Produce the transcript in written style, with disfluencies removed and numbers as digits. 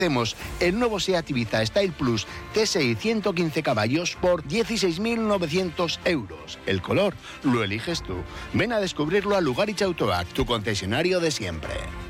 Tenemos el nuevo SEAT Ibiza Style Plus TSI 115 caballos por 16.900 euros. El color lo eliges tú. Ven a descubrirlo a Lugaritz Autoac, tu concesionario de siempre.